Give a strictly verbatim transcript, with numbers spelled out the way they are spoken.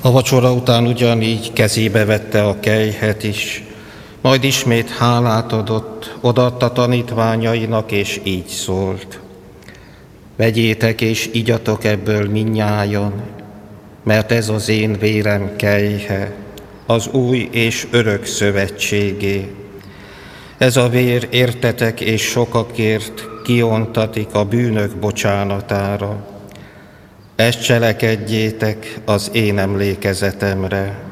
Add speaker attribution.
Speaker 1: A vacsora után ugyanígy kezébe vette a kelyhet is, majd ismét hálát adott, odaadta tanítványainak, és így szólt: vegyétek és igyatok ebből mindnyájan, mert ez az én vérem kelyhe, az új és örök szövetségé. Ez a vér értetek és sokakért kiontatik a bűnök bocsánatára. Ezt cselekedjétek az én emlékezetemre.